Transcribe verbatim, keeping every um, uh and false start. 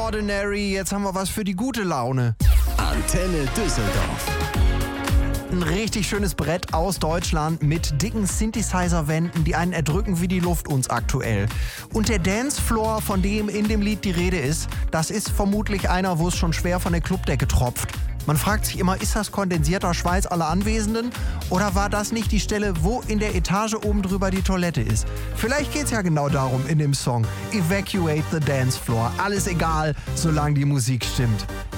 Ordinary, jetzt haben wir was für die gute Laune. Antenne Düsseldorf. Ein richtig schönes Brett aus Deutschland mit dicken Synthesizer-Wänden, die einen erdrücken wie die Luft uns aktuell. Und der Dancefloor, von dem in dem Lied die Rede ist, das ist vermutlich einer, wo es schon schwer von der Clubdecke tropft. Man fragt sich immer, ist das kondensierter Schweiß aller Anwesenden oder war das nicht die Stelle, wo in der Etage oben drüber die Toilette ist? Vielleicht geht's ja genau darum in dem Song. Evacuate the Dance Floor. Alles egal, solange die Musik stimmt.